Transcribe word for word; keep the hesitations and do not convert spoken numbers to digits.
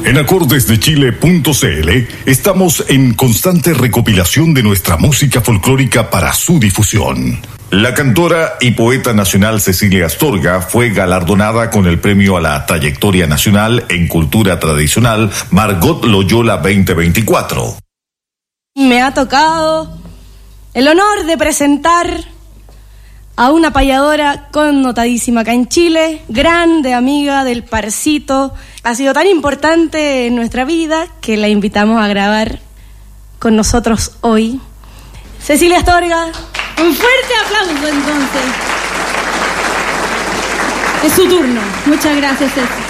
En acordes de chile punto c l estamos en constante recopilación de nuestra música folclórica para su difusión. La cantora y poeta nacional Cecilia Astorga fue galardonada con el premio a la trayectoria nacional en cultura tradicional Margot Loyola veinte veinticuatro. Me ha tocado el honor de presentar a una payadora connotadísima acá en Chile, grande amiga del Parcito. Ha sido tan importante en nuestra vida que la invitamos a grabar con nosotros hoy. Cecilia Astorga. Un fuerte aplauso entonces. Es su turno. Muchas gracias, Ceci.